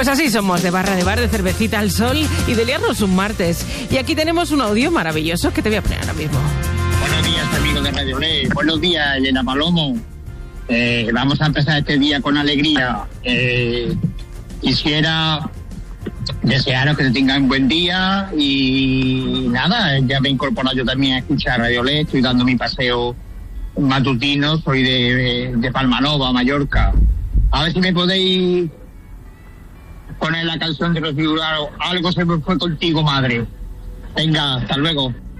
Pues así somos, de barra de bar, de cervecita al sol y de liarnos un martes. Y aquí tenemos un audio maravilloso que te voy a poner ahora mismo. Buenos días, amigos de Radio Ley. Buenos días, Elena Palomo. Vamos a empezar este día con alegría. Quisiera desearos que tengan un buen día y nada, ya me he incorporado yo también a escuchar Radio Ley. Estoy dando mi paseo matutino, soy de Palmanova, Mallorca. A ver si me podéis poner la canción de Rocío Jurado, Algo se me fue contigo, madre. Venga, hasta luego.